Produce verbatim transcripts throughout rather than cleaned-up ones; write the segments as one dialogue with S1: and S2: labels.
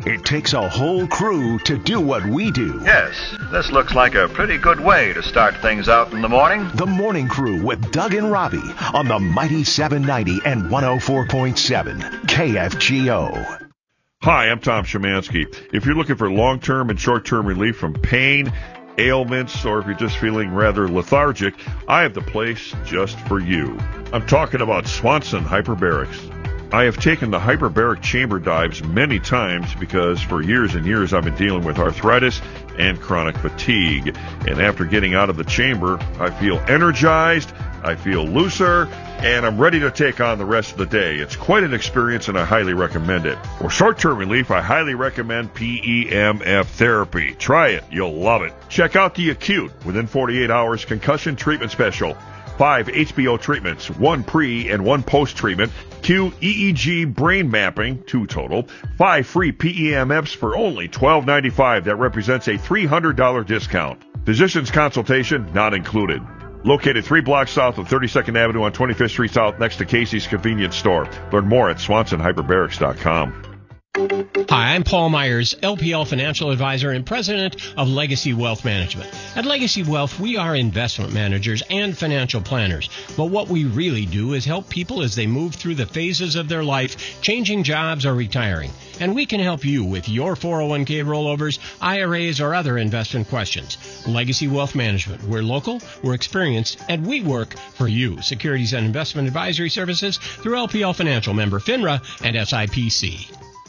S1: It takes a whole crew to do what we do.
S2: Yes, this looks like a pretty good way to start things out in the morning.
S1: The Morning Crew with Doug and Robbie on the mighty seven ninety and one oh four point seven K F G O.
S3: Hi, I'm Tom Szymanski. If you're looking for long-term and short-term relief from pain, ailments, or if you're just feeling rather lethargic, I have the place just for you. I'm talking about Swanson Hyperbarics. I have taken the hyperbaric chamber dives many times because for years and years I've been dealing with arthritis and chronic fatigue. And after getting out of the chamber, I feel energized, I feel looser, and I'm ready to take on the rest of the day. It's quite an experience and I highly recommend it. For short-term relief, I highly recommend P E M F therapy. Try it. You'll love it. Check out the Acute within forty-eight hours concussion treatment special. Five H B O treatments, one pre and one post-treatment. Q E E G brain mapping, two total. Five free P E M Fs for only twelve ninety-five. That represents a three hundred dollars discount. Physician's consultation not included. Located three blocks south of thirty-second Avenue on twenty-fifth Street South next to Casey's Convenience Store. Learn more at swanson hyperbarics dot com.
S4: Hi, I'm Paul Myers, L P L Financial Advisor and President of Legacy Wealth Management. At Legacy Wealth, we are investment managers and financial planners. But what we really do is help people as they move through the phases of their life, changing jobs or retiring. And we can help you with your four oh one k rollovers, I R As, or other investment questions. Legacy Wealth Management. We're local, we're experienced, and we work for you. Securities and Investment Advisory Services through L P L Financial, member FINRA and S I P C.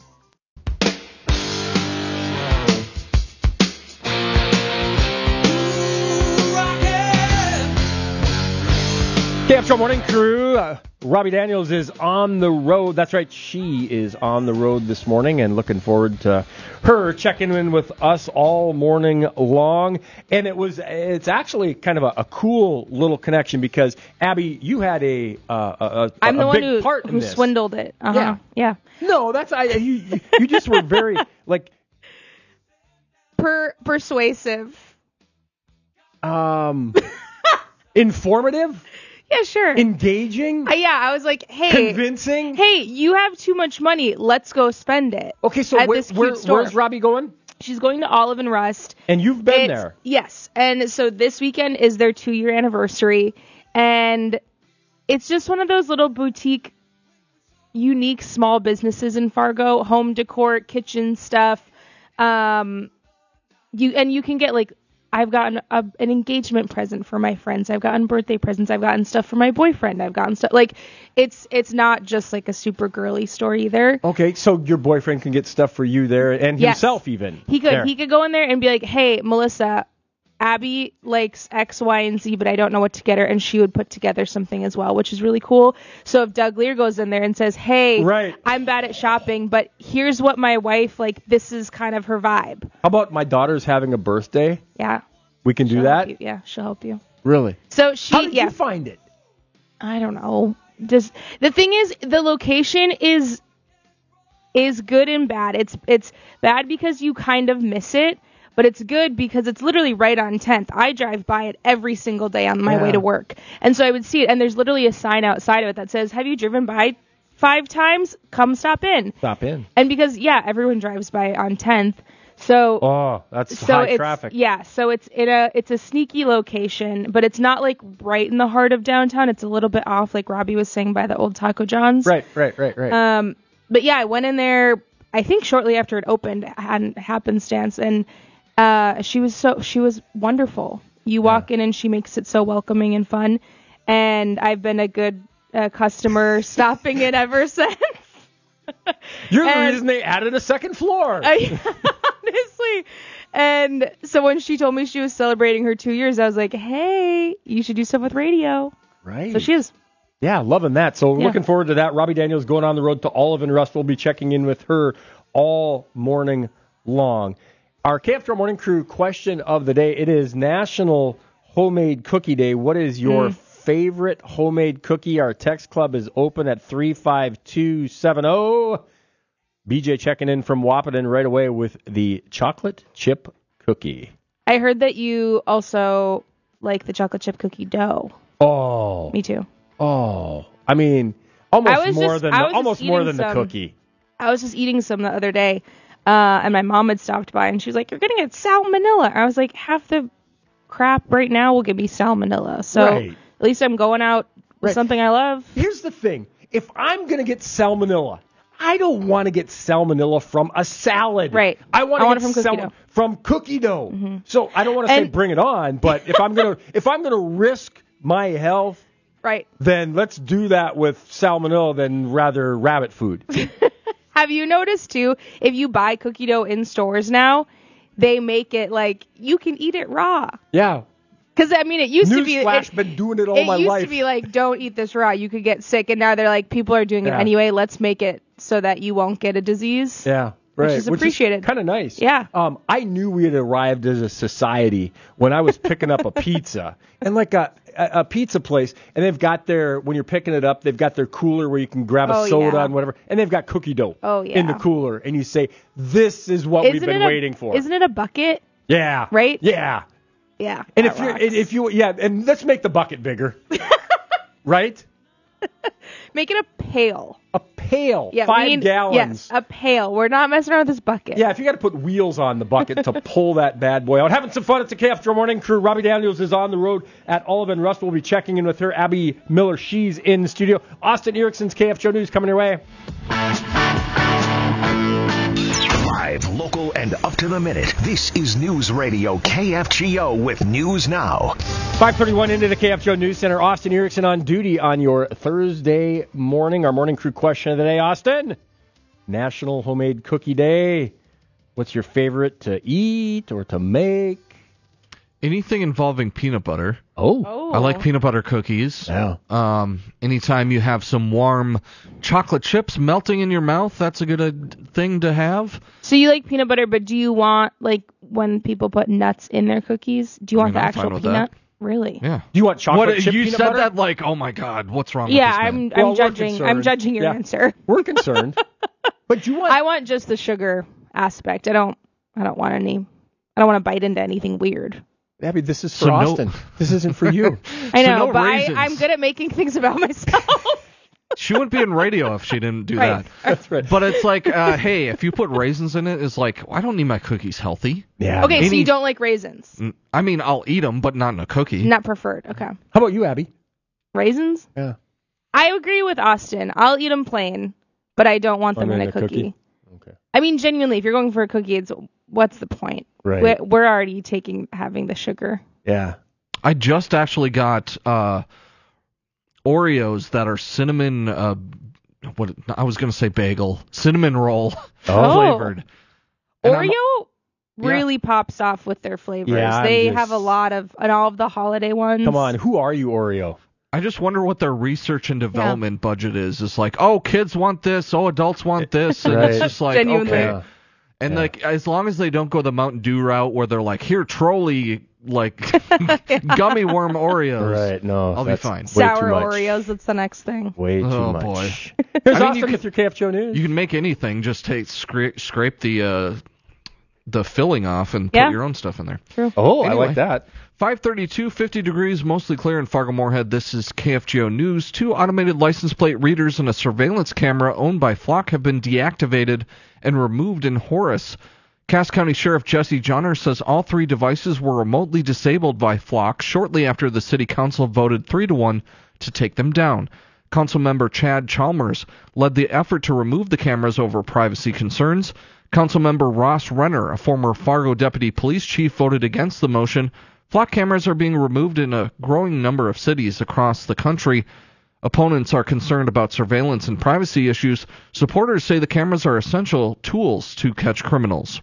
S5: K F G O Morning Crew. Uh, Robbie Daniels is on the road. That's right, she is on the road this morning, and looking forward to her checking in with us all morning long. And it was, it's actually kind of a, a cool little connection because Abby, you had a uh, a, a,
S6: I'm the
S5: a
S6: one
S5: big
S6: who,
S5: part in
S6: who
S5: this.
S6: swindled it. Uh-huh.
S5: Yeah,
S6: yeah.
S5: No, that's I. You, you just were very like
S6: per persuasive.
S5: Um, informative.
S6: Yeah, sure.
S5: Engaging?
S6: Uh, yeah, I was like, hey.
S5: Convincing?
S6: Hey, you have too much money. Let's go spend it.
S5: Okay, so
S6: at
S5: where,
S6: this cute
S5: where,
S6: store.
S5: where's Robbie going?
S6: She's going to Olive and Rust.
S5: And you've been
S6: It's-
S5: there.
S6: Yes. And so this weekend is their two-year anniversary. And it's just one of those little boutique, unique small businesses in Fargo. Home decor, kitchen stuff. Um, you And you can get like, I've gotten a, an engagement present for my friends. I've gotten birthday presents. I've gotten stuff for my boyfriend. I've gotten stuff like it's it's not just like a super girly store either.
S5: Okay, so your boyfriend can get stuff for you there and
S6: Yes.
S5: himself even.
S6: He could
S5: there.
S6: he could go in there and be like, hey, Melissa, Abby likes X, Y, and Z, but I don't know what to get her, and she would put together something as well, which is really cool. So if Doug Lear goes in there and says, hey,
S5: right.
S6: I'm bad at shopping, but here's what my wife, like, this is kind of her vibe.
S5: How about my daughter's having a birthday?
S6: Yeah.
S5: We can
S6: She'll
S5: do
S6: help
S5: that?
S6: you. Yeah, she'll help you.
S5: Really?
S6: So she,
S5: How did
S6: yeah.
S5: you find it?
S6: I don't know. Just the thing is, the location is is good and bad. It's it's bad because you kind of miss it, but it's good because it's literally right on tenth. I drive by it every single day on my
S5: Yeah.
S6: way to work, and so I would see it. And there's literally a sign outside of it that says, "Have you driven by five times? Come stop in."
S5: Stop in.
S6: And because yeah, everyone drives by on tenth. So
S5: Oh, that's
S6: so
S5: high
S6: it's,
S5: traffic.
S6: Yeah, so it's in a it's a sneaky location, but it's not like right in the heart of downtown. It's a little bit off, like Robbie was saying, by the old Taco John's.
S5: Right, right, right, right.
S6: Um, but yeah, I went in there. I think shortly after it opened, had happenstance, and uh, she was so she was wonderful. You walk in and she makes it so welcoming and fun, and I've been a good uh, customer stopping in ever since.
S5: You're the
S6: and-
S5: reason they added a second floor.
S6: I, honestly. And so when she told me she was celebrating her two years, I was like, hey, you should do stuff with radio.
S5: Right.
S6: So she is.
S5: Yeah, loving that. So
S6: Yeah.
S5: looking forward to that. Robbie Daniels going on the road to Olive and Rust. We'll be checking in with her all morning long. Our K F G O Morning Crew question of the day. It is National Homemade Cookie Day. What is your
S6: Mm.
S5: favorite homemade cookie? Our text club is open at three five two seven zero. B J checking in from Wahpeton right away with the chocolate chip cookie.
S6: I heard that you also like the chocolate chip cookie dough.
S5: Oh.
S6: Me too.
S5: Oh. I mean, almost
S6: I was
S5: more
S6: just-
S5: than
S6: I
S5: the,
S6: was just
S5: almost more
S6: eating
S5: than the
S6: some-
S5: cookie.
S6: I was just eating some the other day. Uh, and my mom had stopped by, and she was like, "You're gonna get salmonella." I was like, "Half the crap right now will give me salmonella." So
S5: Right.
S6: at least I'm going out with
S5: Right.
S6: something I love.
S5: Here's the thing. If I'm going to get salmonella, I don't want to get salmonella from a salad.
S6: Right.
S5: I want
S6: I
S5: to
S6: want
S5: get
S6: it from cookie
S5: sal-
S6: dough.
S5: from cookie dough.
S6: Mm-hmm.
S5: So I don't want to say
S6: And-
S5: bring it on, but if I'm going to if I'm going to risk my health,
S6: Right.
S5: then let's do that with salmonella than rather rabbit food.
S6: Have you noticed too, if you buy cookie dough in stores now, they make it like you can eat it raw.
S5: Yeah.
S6: Because, I mean, it used to be...
S5: Newsflash,
S6: it,
S5: been doing it all
S6: it
S5: my
S6: used
S5: life.
S6: to be like, don't eat this raw. You could get sick. And now they're like, people are doing
S5: Yeah.
S6: it anyway. Let's make it so that you won't get a disease.
S5: Yeah. Right.
S6: Which is appreciated.
S5: kind of nice.
S6: Yeah.
S5: Um, I knew we had arrived as a society when I was picking up a pizza. And like a, a, a pizza place, and they've got their, when you're picking it up, they've got their cooler where you can grab a
S6: Oh,
S5: soda
S6: yeah.
S5: and whatever. And they've got cookie dough
S6: Oh, yeah.
S5: in the cooler. And you say, this is what
S6: Isn't
S5: we've been
S6: it a-
S5: waiting for.
S6: Isn't it a bucket?
S5: Yeah.
S6: Right?
S5: Yeah.
S6: Yeah.
S5: And
S6: that
S5: if you're,
S6: rocks.
S5: and if you, yeah, and let's make the bucket bigger. Right?
S6: Make it a pail.
S5: A pail.
S6: Yeah,
S5: Five
S6: we need,
S5: gallons.
S6: Yes, a pail. We're not messing around with this bucket.
S5: Yeah, if you got to put wheels on the bucket to pull that bad boy out. Having some fun at the K F Joe Morning Crew. Robbie Daniels is on the road at Olive and Rust. We'll be checking in with her. Abby Miller, she's in the studio. Austin Erickson's K F Joe News coming your way.
S1: Live, local, and up to the minute. This is News Radio K F G O with News Now.
S5: five thirty-one into the K F Joe News Center. Austin Erickson on duty on your Thursday morning. Our morning crew question of the day, Austin. National Homemade Cookie Day. What's your favorite to eat or to make?
S7: Anything involving peanut butter.
S5: Oh.
S6: Oh.
S7: I like peanut butter cookies.
S5: Yeah.
S7: Um, anytime you have some warm chocolate chips melting in your mouth, that's a good uh, thing to have.
S6: So you like peanut butter, but do you want, like, when people put nuts in their cookies, do you
S7: I
S6: want
S7: mean,
S6: the
S7: I'm fine
S6: actual
S7: with
S6: peanut?
S7: that.
S6: Really?
S7: Yeah.
S5: Do you want chocolate
S7: What,
S5: chip
S7: you
S5: peanut
S7: said
S5: butter?
S7: that like, oh my God, what's wrong
S6: Yeah,
S7: with this man?
S6: I'm
S5: Well,
S6: I'm
S5: we're
S6: judging I'm
S5: concerned.
S6: judging your
S5: Yeah.
S6: answer.
S5: We're concerned. But do you want...
S6: I want just the sugar aspect. I don't I don't want any I don't want to bite into anything weird.
S5: Abby, this is for
S7: So no-
S5: Austin. This isn't for you.
S6: I
S7: So
S6: know,
S7: no
S6: but I,
S7: raisins.
S6: I'm good at making things about myself.
S7: She wouldn't be in radio if she didn't do
S6: Right.
S7: that.
S5: That's right.
S7: But it's like, uh, hey, if you put raisins in it, it's like, I don't need my cookies healthy.
S5: Yeah.
S6: Okay, so
S7: Any-
S6: you don't like raisins.
S7: Mm, I mean, I'll eat them, but not in a cookie.
S6: Not preferred. Okay.
S5: How about you, Abby?
S6: Raisins?
S5: Yeah.
S6: I agree with Austin. I'll eat them plain, but I don't want them
S5: Want
S6: in
S5: it
S6: a
S5: in a
S6: cookie.
S5: cookie? Okay.
S6: I mean, genuinely, if you're going for a cookie, it's what's the point?
S5: Right.
S6: We're, we're already taking having the sugar.
S5: Yeah.
S7: I just actually got uh, Oreos that are cinnamon. Uh, what I was going to say bagel, cinnamon roll
S5: Oh.
S7: flavored. And I'm-
S6: Oreo
S7: Yeah.
S6: really pops off with their flavors.
S5: Yeah, I'm
S6: they
S5: just-
S6: have a lot of, and all of the holiday ones.
S5: Come on. Who are you, Oreo?
S7: I just wonder what their research and development budget is. It's like, oh, kids want this, oh, adults want this, and
S5: Right.
S7: it's just like,
S6: Genuinely.
S7: okay.
S5: Yeah.
S7: And
S5: Yeah.
S7: like, as long as they don't go the Mountain Dew route where they're like, here, trolley, like gummy worm Oreos.
S5: Right. No.
S7: I'll be
S5: that's
S7: fine.
S5: way
S6: Sour
S5: too much.
S6: Oreos. That's the next thing.
S5: Way too
S7: Oh,
S5: much.
S7: boy.
S5: Here's
S7: I mean,
S5: Austin
S7: you
S5: with your K F Joe News.
S7: You can make anything. Just take scrape, scrape the uh, the filling off and
S6: Yeah.
S7: put your own stuff in there.
S5: oh, I
S7: Anyway.
S5: like that.
S7: five thirty-two, fifty degrees, mostly clear in Fargo-Moorhead. This is K F G O News. Two automated license plate readers and a surveillance camera owned by Flock have been deactivated and removed in Horace. Cass County Sheriff Jesse Johnner says all three devices were remotely disabled by Flock shortly after the city council voted three to one to take them down. Councilmember Chad Chalmers led the effort to remove the cameras over privacy concerns. Councilmember Ross Renner, a former Fargo deputy police chief, voted against the motion. Flock cameras are being removed in a growing number of cities across the country. Opponents are concerned about surveillance and privacy issues. Supporters say the cameras are essential tools to catch criminals.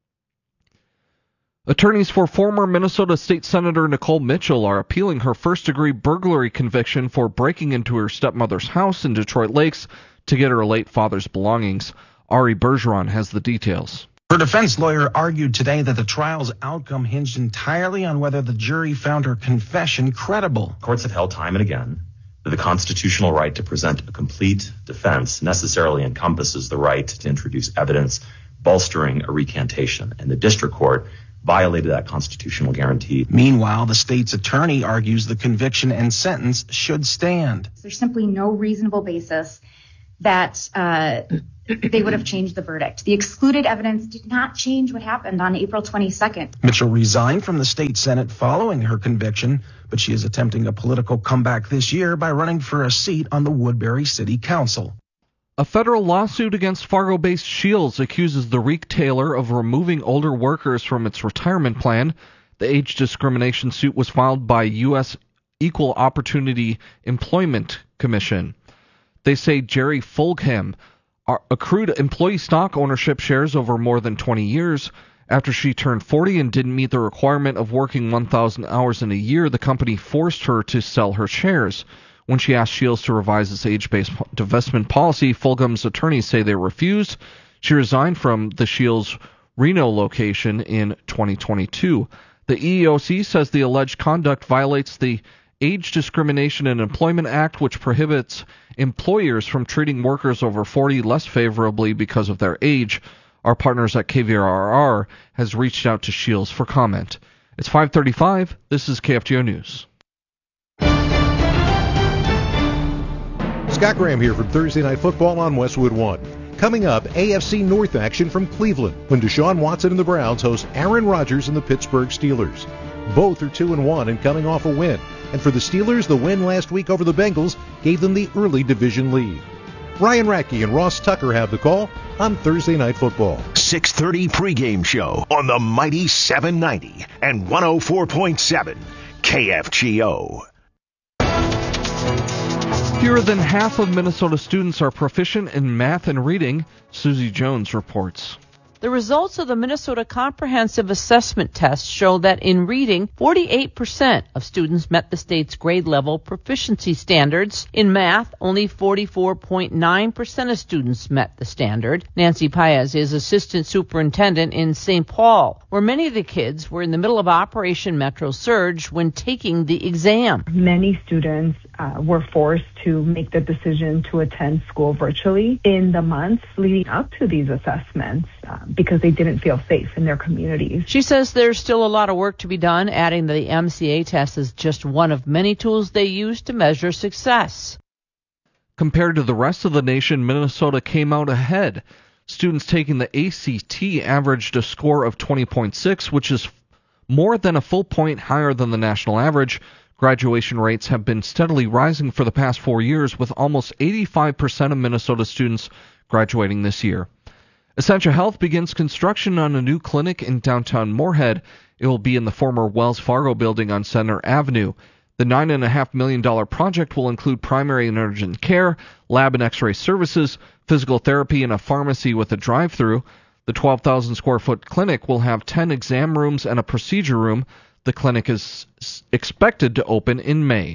S7: Attorneys for former Minnesota State Senator Nicole Mitchell are appealing her first-degree burglary conviction for breaking into her stepmother's house in Detroit Lakes to get her late father's belongings. Ari Bergeron has the details.
S8: Her defense lawyer argued today that the trial's outcome hinged entirely on whether the jury found her confession credible.
S9: Courts have held time and again that the constitutional right to present a complete defense necessarily encompasses the right to introduce evidence bolstering a recantation, and the district court violated that constitutional guarantee.
S8: Meanwhile, the state's attorney argues the conviction and sentence should stand.
S10: There's simply no reasonable basis that uh, they would have changed the verdict. The excluded evidence did not change what happened on April twenty-second.
S8: Mitchell resigned from the state Senate following her conviction, but she is attempting a political comeback this year by running for a seat on the Woodbury City Council.
S7: A federal lawsuit against Fargo-based Shields accuses the retailer of removing older workers from its retirement plan. The age discrimination suit was filed by U S Equal Opportunity Employment Commission. They say Jerry Fulgham accrued employee stock ownership shares over more than twenty years. After she turned forty and didn't meet the requirement of working one thousand hours in a year, the company forced her to sell her shares. When she asked Shields to revise its age-based divestment policy, Fulgham's attorneys say they refused. She resigned from the Shields Reno location in twenty twenty-two. The E E O C says the alleged conduct violates the Age Discrimination in Employment Act, which prohibits employers from treating workers over forty less favorably because of their age. Our partners at K V R R has reached out to Shields for comment. It's five thirty-five. This is K F G O News.
S11: Scott Graham here from Thursday Night Football on Westwood One. Coming up, A F C North action from Cleveland when Deshaun Watson and the Browns host Aaron Rodgers and the Pittsburgh Steelers. Both are two and one and coming off a win. And for the Steelers, the win last week over the Bengals gave them the early division lead. Ryan Radke and Ross Tucker have the call on Thursday Night Football.
S1: six thirty pregame show on the mighty seven ninety and one oh four point seven K F G O.
S7: Fewer than half of Minnesota students are proficient in math and reading, Susie Jones reports.
S12: The results of the Minnesota Comprehensive Assessment Test show that in reading, forty-eight percent of students met the state's grade level proficiency standards. In math, only forty-four point nine percent of students met the standard. Nancy Paez is assistant superintendent in Saint Paul, where many of the kids were in the middle of Operation Metro Surge when taking the exam.
S13: Many students uh, were forced to make the decision to attend school virtually in the months leading up to these assessments uh, because they didn't feel safe in their communities.
S12: She says there's still a lot of work to be done, adding the M C A test is just one of many tools they use to measure success.
S7: Compared to the rest of the nation, Minnesota came out ahead. Students taking the A C T averaged a score of twenty point six, which is more than a full point higher than the national average. Graduation rates have been steadily rising for the past four years, with almost eighty-five percent of Minnesota students graduating this year. Essentia Health begins construction on a new clinic in downtown Moorhead. It will be in the former Wells Fargo building on Center Avenue. The nine point five million dollars project will include primary and urgent care, lab and x-ray services, physical therapy, and a pharmacy with a drive-through. The twelve thousand square foot clinic will have ten exam rooms and a procedure room. The clinic is expected to open in May.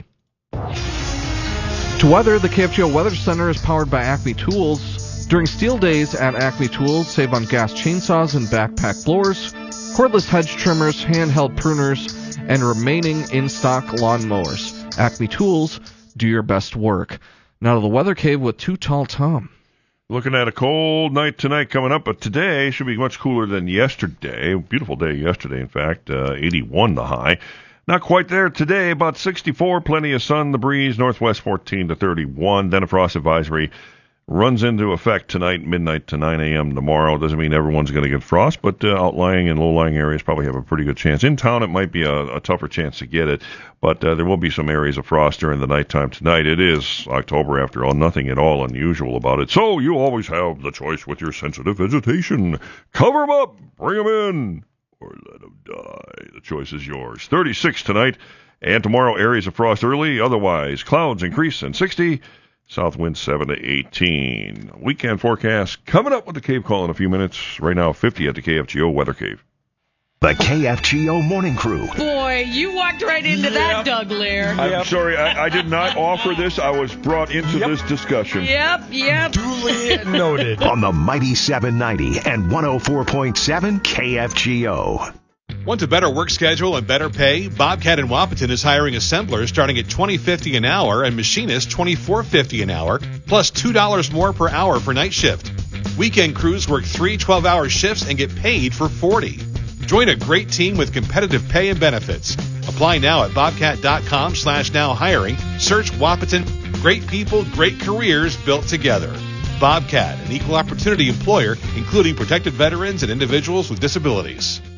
S7: To weather, the K F G O Weather Center is powered by Acme Tools. During steel days at Acme Tools, save on gas chainsaws and backpack blowers, cordless hedge trimmers, handheld pruners, and remaining in-stock lawn mowers. Acme Tools, do your best work. Now to the Weather Cave with Too Tall Tom.
S3: Looking at a cold night tonight coming up, but today should be much cooler than yesterday. Beautiful day yesterday, in fact, uh, eighty-one the high. Not quite there today, about sixty-four, plenty of sun, the breeze, northwest fourteen to thirty-one. Then a frost advisory runs into effect tonight, midnight to nine a.m. tomorrow. Doesn't mean everyone's going to get frost, but uh, outlying and low-lying areas probably have a pretty good chance. In town, it might be a, a tougher chance to get it, but uh, there will be some areas of frost during the nighttime tonight. It is October, after all, nothing at all unusual about it. So you always have the choice with your sensitive vegetation. Cover them up, bring them in, or let them die. The choice is yours. thirty-six tonight, and tomorrow areas of frost early. Otherwise, clouds increase and sixty. South wind seven to eighteen. Weekend forecast coming up with the Cave Call in a few minutes. Right now, fifty at the K F G O Weather Cave.
S1: The K F G O Morning Crew.
S12: Boy, you walked right into
S3: Yep.
S12: that, Doug Lear.
S3: I'm
S12: Yep.
S3: sorry, I, I did not offer this. I was brought into
S12: Yep.
S3: this discussion.
S12: Yep, yep.
S1: Duly noted. On the mighty seven ninety and one oh four point seven K F G O.
S14: Want a better work schedule and better pay? Bobcat in Wapaton is hiring assemblers starting at twenty fifty an hour and machinists twenty-four fifty an hour, plus two dollars more per hour for night shift. Weekend crews work three twelve-hour shifts and get paid for forty. Join a great team with competitive pay and benefits. Apply now at bobcat.com slash now hiring. Search Wapaton. Great people, great careers built together. Bobcat, an equal opportunity employer, including protected veterans and individuals with disabilities.